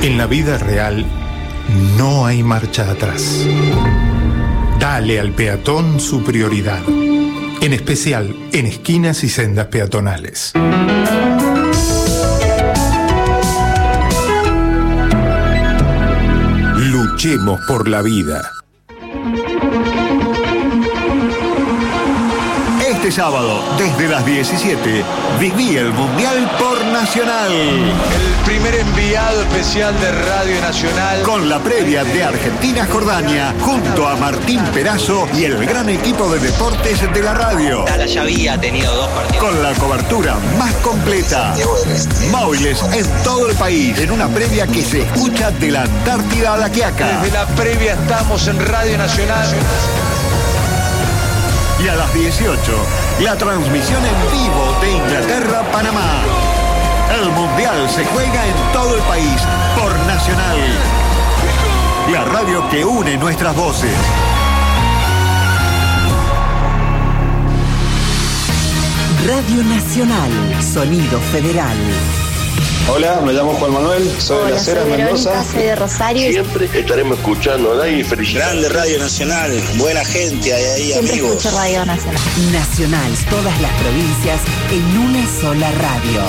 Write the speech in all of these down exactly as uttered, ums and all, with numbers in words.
En la vida real no hay marcha atrás. Dale al peatón su prioridad, en especial en esquinas y sendas peatonales. Luchemos por la vida. Este sábado, desde las diecisiete, viví el Mundial por Nacional. El primer enviado especial de Radio Nacional. Con la previa de Argentina-Jordania, junto a Martín Perazo y el gran equipo de deportes de la radio. Dala ya había tenido dos partidos. Con la cobertura más completa. Móviles en todo el país, en una previa que se escucha de la Antártida a la Quiaca. Desde la previa estamos en Radio Nacional. Y a las dieciocho, la transmisión en vivo de Inglaterra-Panamá. El Mundial se juega en todo el país por Nacional. La radio que une nuestras voces. Radio Nacional, sonido federal. Hola, me llamo Juan Manuel, soy Hola, de Las Heras, soy Mendoza. Verónica, soy de Rosario. Siempre estaremos escuchando, ¿no? Y felicidades. Grande Radio Nacional, buena gente, hay ahí Siempre amigos. escucho Radio Nacional. Nacional, todas las provincias en una sola radio.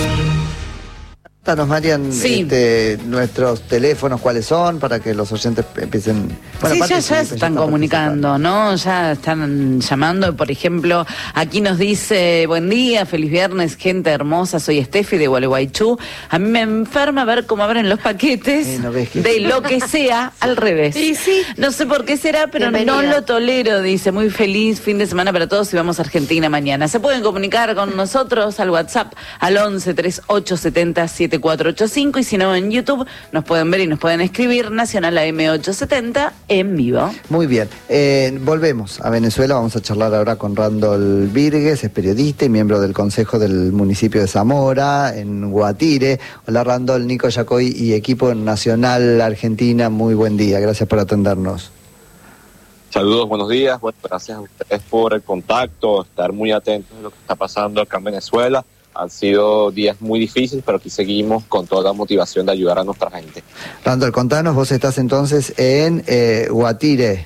Nos Marian, Sí. este, nuestros teléfonos, cuáles son, para que los oyentes empiecen... Bueno, sí, aparte ya, si ya están están comunicando, ¿no? Ya están llamando. Por ejemplo, aquí nos dice: buen día, feliz viernes, gente hermosa, soy Steffi de Gualeguaychú. A mí me enferma ver cómo abren los paquetes Eh, no ves que- de lo que sea al revés. Sí, sí. No sé por qué será, pero Bienvenida. no lo tolero. Dice: muy feliz fin de semana para todos y vamos a Argentina mañana. Se pueden comunicar con nosotros al WhatsApp al once treinta y ocho setenta setenta y cuatro ochenta y cinco, y si no, en YouTube nos pueden ver y nos pueden escribir Nacional A M ochocientos setenta en vivo. Muy bien, eh, volvemos a Venezuela, vamos a charlar ahora con Randall Virgues, es periodista y miembro del Consejo del municipio de Zamora, en Guatire. Hola Randall, Nico Yacoy y equipo Nacional Argentina, muy buen día, gracias por atendernos. Saludos, buenos días, bueno, gracias a ustedes por el contacto, estar muy atentos a lo que está pasando acá en Venezuela. Han sido días muy difíciles, pero aquí seguimos con toda la motivación de ayudar a nuestra gente. Randall, contanos, vos estás entonces en eh, Guatire.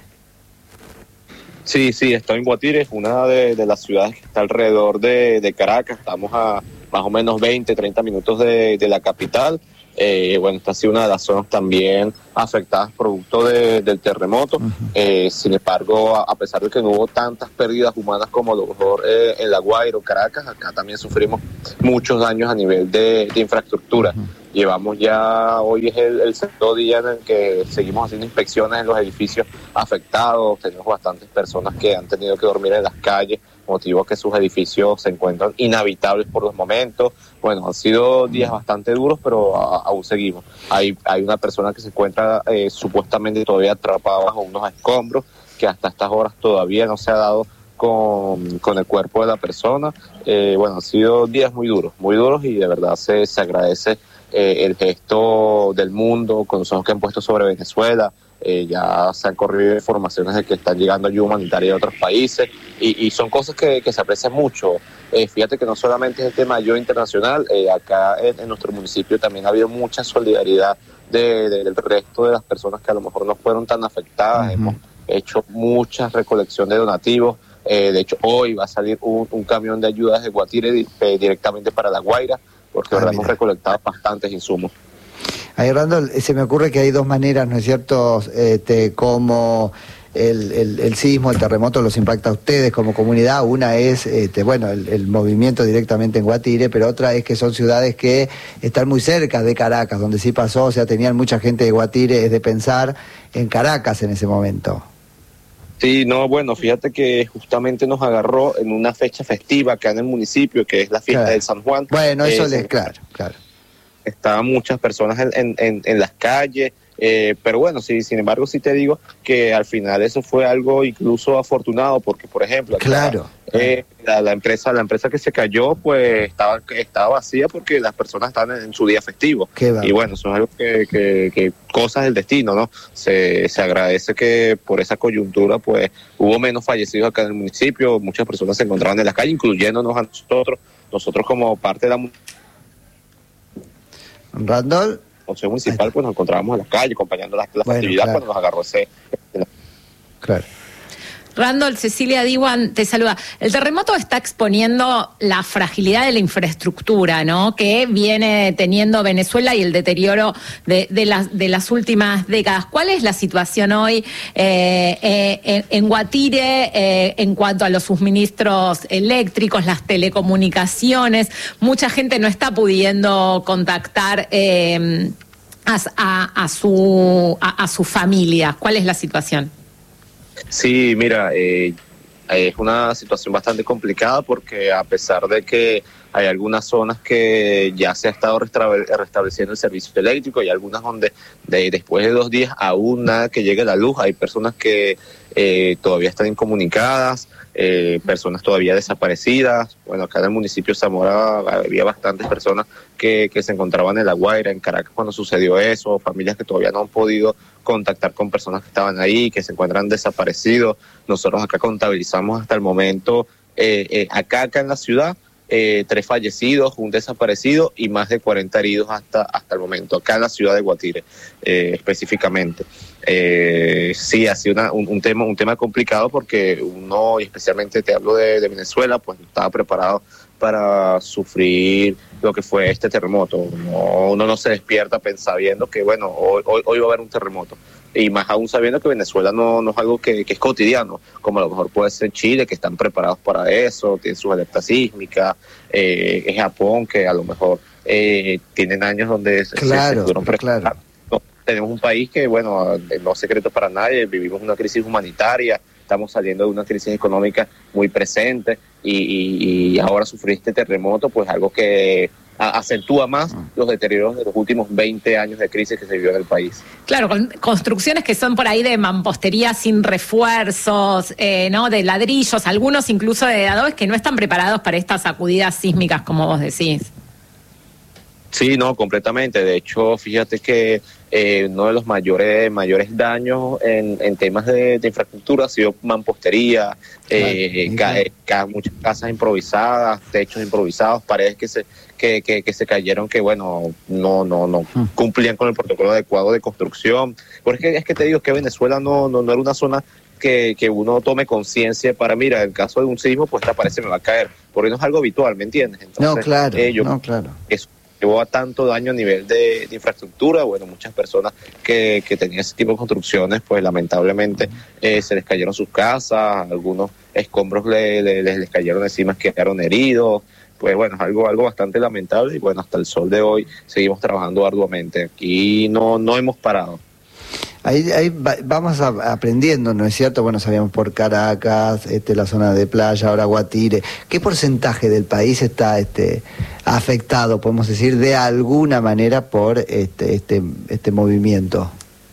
Sí, sí, estoy en Guatire, es una de, de las ciudades que está alrededor de, de Caracas. Estamos a más o menos veinte, treinta minutos de, de la capital. Eh, bueno, esta ha sido una de las zonas también afectadas producto de, del terremoto. Uh-huh. Eh, sin embargo, a, a pesar de que no hubo tantas pérdidas humanas como a lo mejor eh, en La Guaira o Caracas, acá también sufrimos muchos daños a nivel de, de infraestructura. Uh-huh. Llevamos ya, hoy es el, el segundo día en el que seguimos haciendo inspecciones en los edificios afectados. Tenemos bastantes personas que han tenido que dormir en las calles, motivo que sus edificios se encuentran inhabitables por los momentos. Bueno, han sido días bastante duros, pero a, aún seguimos. Hay, hay una persona que se encuentra eh, supuestamente todavía atrapada bajo unos escombros, que hasta estas horas todavía no se ha dado con, con el cuerpo de la persona. Eh, bueno, han sido días muy duros, muy duros, y de verdad se, se agradece eh, el gesto del mundo con los ojos que han puesto sobre Venezuela. Eh, ya se han corrido informaciones de que están llegando ayuda humanitaria de otros países, y, y son cosas que, que se aprecian mucho. Eh, fíjate que no solamente es el tema de ayuda internacional, eh, acá en, en nuestro municipio también ha habido mucha solidaridad de, de, del resto de las personas que a lo mejor no fueron tan afectadas. Uh-huh. Hemos hecho mucha recolección de donativos. Eh, de hecho, hoy va a salir un, un camión de ayudas de Guatire eh, directamente para La Guaira, porque ah, ahora hemos recolectado bastantes insumos. Ahí, Randall, se me ocurre que hay dos maneras, ¿no es cierto?, este, como el, el, el sismo, el terremoto los impacta a ustedes como comunidad. Una es, este, bueno, el, el movimiento directamente en Guatire, pero otra es que son ciudades que están muy cerca de Caracas, donde sí pasó, o sea, tenían mucha gente de Guatire, es de pensar en Caracas en ese momento. Sí, no, bueno, fíjate que justamente nos agarró en una fecha festiva acá en el municipio, que es la fiesta, claro, del San Juan. Bueno, eso eh, es claro, claro. Estaban muchas personas en, en, en las calles, eh, pero bueno, sí, sin embargo sí te digo que al final eso fue algo incluso afortunado, porque por ejemplo, claro, eh, la, la empresa la empresa que se cayó pues estaba estaba vacía porque las personas estaban en, en su día festivo. Y bueno, eso es algo que, que, que cosas del destino, ¿no? Se, se agradece que por esa coyuntura pues hubo menos fallecidos acá en el municipio, muchas personas se encontraban en la calle, incluyéndonos a nosotros, nosotros como parte de la... Randall. Consejo Municipal, pues nos encontrábamos en la calle acompañando la, la bueno, festividad claro. cuando nos agarró ese... Claro. Randall, Cecilia Diwan te saluda. El terremoto está exponiendo la fragilidad de la infraestructura, ¿no?, que viene teniendo Venezuela y el deterioro de, de, las, de las últimas décadas. ¿Cuál es la situación hoy eh, eh, en, en Guatire eh, en cuanto a los suministros eléctricos, las telecomunicaciones? Mucha gente no está pudiendo contactar eh, a, a, a, su, a, a su familia. ¿Cuál es la situación? Sí, mira, eh, es una situación bastante complicada porque a pesar de que hay algunas zonas que ya se ha estado restableciendo el servicio eléctrico y algunas donde de, después de dos días aún nada que llegue la luz, hay personas que eh, todavía están incomunicadas, eh, personas todavía desaparecidas. Bueno, acá en el municipio de Zamora había bastantes personas que, que se encontraban en La Guaira, en Caracas cuando sucedió eso, familias que todavía no han podido contactar con personas que estaban ahí, que se encuentran desaparecidos. Nosotros acá contabilizamos hasta el momento, eh, eh, acá, acá en la ciudad, Eh, tres fallecidos, un desaparecido y más de cuarenta heridos hasta hasta el momento, acá en la ciudad de Guatire, eh, específicamente. Eh, sí, ha sido una, un, un tema un tema complicado porque uno, y especialmente te hablo de, de Venezuela, pues no estaba preparado para sufrir lo que fue este terremoto. No, uno no se despierta sabiendo que, bueno, hoy, hoy, hoy va a haber un terremoto. Y más aún sabiendo que Venezuela no, no es algo que, que es cotidiano, como a lo mejor puede ser Chile, que están preparados para eso, tienen sus alertas sísmicas, eh, es Japón, que a lo mejor eh, tienen años donde claro, se, se claro. no, tenemos un país que, bueno, no es secreto para nadie, vivimos una crisis humanitaria, estamos saliendo de una crisis económica muy presente y, y, y ahora sufrir este terremoto, pues algo que acentúa más los deterioros de los últimos veinte años de crisis que se vivió en el país. Claro, con construcciones que son por ahí de mampostería sin refuerzos, eh, ¿no?, de ladrillos, algunos incluso de adobes que no están preparados para estas sacudidas sísmicas, como vos decís. Sí, no, completamente. De hecho, fíjate que eh, uno de los mayores mayores daños en, en temas de, de infraestructura ha sido mampostería, eh, ca, ca, muchas casas improvisadas, techos improvisados, paredes que se que, que, que se cayeron que, bueno, no no no hmm. cumplían con el protocolo adecuado de construcción. Porque es que te digo que Venezuela no no, no era una zona que, que uno tome conciencia para, mira, en caso de un sismo, pues esta pared se me va a caer. Porque no es algo habitual, ¿me entiendes? Entonces, no, claro, eh, yo, no, claro. Eso llevó a tanto daño a nivel de, de infraestructura. Bueno, muchas personas que, que tenían ese tipo de construcciones, pues lamentablemente eh, se les cayeron sus casas, algunos escombros le, le, les, les cayeron encima, quedaron heridos. Pues bueno, es algo, algo bastante lamentable y bueno, hasta el sol de hoy seguimos trabajando arduamente. Aquí no, no hemos parado. Ahí, ahí va, vamos a, aprendiendo, ¿no es cierto? Bueno, sabíamos por Caracas, este, la zona de playa, ahora Guatire. ¿Qué porcentaje del país está este, afectado, podemos decir, de alguna manera por este, este, este movimiento?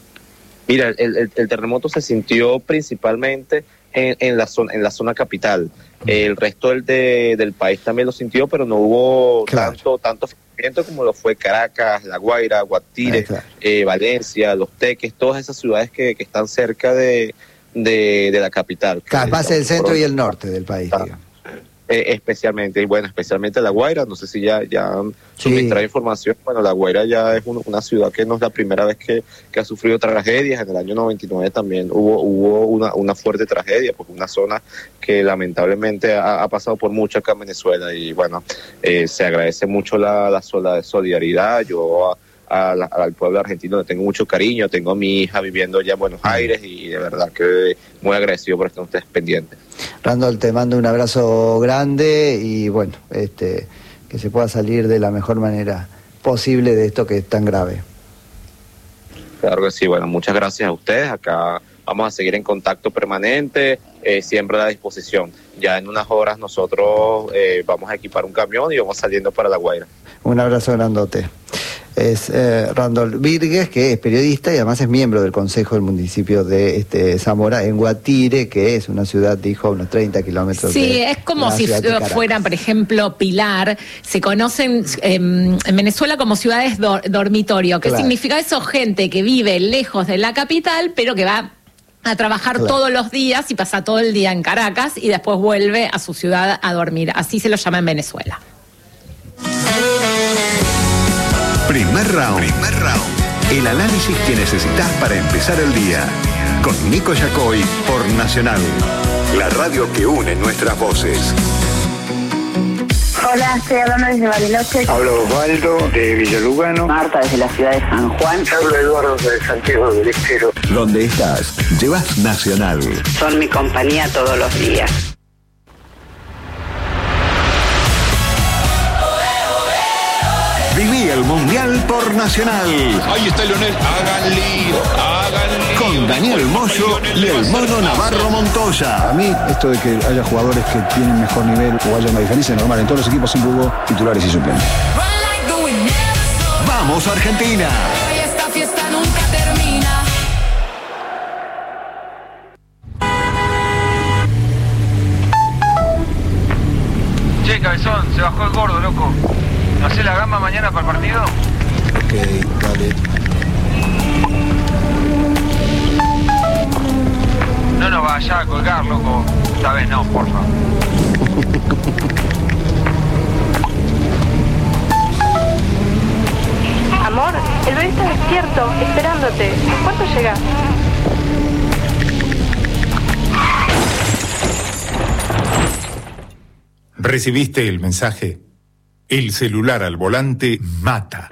Mira, el, el, el terremoto se sintió principalmente en, en, la, zona, en la zona capital. El resto del, de, del país también lo sintió, pero no hubo claro. tanto tanto afectamiento como lo fue Caracas, La Guaira, Guatire, ah, claro. eh, Valencia, Los Teques, todas esas ciudades que, que están cerca de, de, de la capital. Claro, más el centro y el norte del país, ah. digamos. Eh, especialmente, y bueno, especialmente La Guaira, no sé si ya, ya han suministrado sí. información. Bueno, La Guaira ya es un, una ciudad que no es la primera vez que, que ha sufrido tragedias. En el año noventa y nueve también hubo hubo una, una fuerte tragedia, porque una zona que lamentablemente ha, ha pasado por mucho acá en Venezuela, y bueno, eh, se agradece mucho la, la, la solidaridad. Yo a, a la, al pueblo argentino le tengo mucho cariño, tengo a mi hija viviendo ya en Buenos Aires y de verdad que muy agradecido por estar ustedes pendientes. Randall, te mando un abrazo grande y bueno, este, que se pueda salir de la mejor manera posible de esto que es tan grave. Claro que sí, bueno, muchas gracias a ustedes. Acá vamos a seguir en contacto permanente, eh, siempre a la disposición. Ya en unas horas nosotros eh, vamos a equipar un camión y vamos saliendo para La Guaira. Un abrazo grandote. Es eh, Randall Virgues, que es periodista y además es miembro del Consejo del Municipio de este, Zamora, en Guatire, que es una ciudad, dijo, unos treinta kilómetros. Sí, de, es como si fuera, por ejemplo, Pilar. Se conocen eh, en Venezuela como ciudades do, dormitorio. ¿Qué claro. significa eso? Gente que vive lejos de la capital, pero que va a trabajar claro. todos los días y pasa todo el día en Caracas y después vuelve a su ciudad a dormir. Así se lo llama en Venezuela. Primer round. Primer round. El análisis que necesitas para empezar el día. Con Nico Yacoy por Nacional. La radio que une nuestras voces. Hola, estoy hablando desde Bariloche. Hablo Osvaldo de Villalugano. Marta desde la ciudad de San Juan. Hablo Eduardo de Santiago del Estero. Donde estás, llevas Nacional. Son mi compañía todos los días. Viví el Mundial por Nacional. Ahí está Leonel. Hagan lío, hagan lío. Con Daniel Moyo y el Mono Navarro Montoya. A mí, esto de que haya jugadores que tienen mejor nivel o haya una diferencia normal, en todos los equipos siempre hubo titulares y suplentes. ¡Vamos, Argentina! Esta fiesta nunca termina. Che, cabezón, se bajó el gordo, loco. ¿No hace la gamba mañana para el partido? Ok, dale. No nos vaya a colgar, loco. Esta vez no, porfa. Amor, el bebé está despierto, esperándote. ¿Cuánto llegas? ¿Recibiste el mensaje? El celular al volante mata.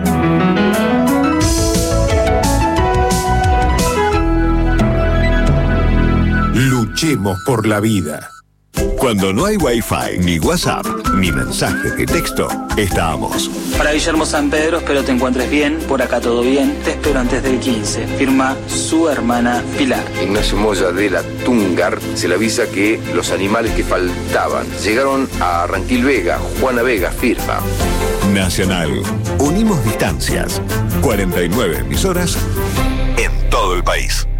Luchemos por la vida. Cuando no hay Wi-Fi, ni WhatsApp, ni mensaje de texto, estamos. Para Guillermo San Pedro, espero te encuentres bien. Por acá todo bien. Te espero antes del quince. Firma su hermana Pilar. Ignacio Moya de la Tungar se le avisa que los animales que faltaban llegaron a Ranquil Vega. Juana Vega firma. Nacional. Unimos distancias. cuarenta y nueve emisoras en todo el país.